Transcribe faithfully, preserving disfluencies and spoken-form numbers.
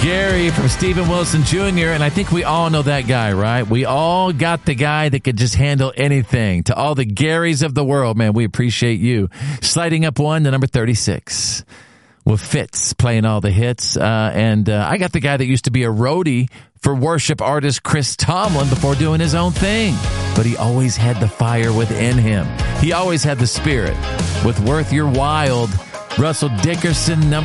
Gary from Stephen Wilson Junior And I think we all know that guy, right? We all got the guy that could just handle anything. To all the Garys of the world, man, we appreciate you. Sliding up one to number thirty-six with Fitz playing all the hits. Uh, and uh, I got the guy that used to be a roadie for worship artist Chris Tomlin before doing his own thing. But he always had the fire within him. He always had the spirit. With Worth Your Wild, Russell Dickerson, number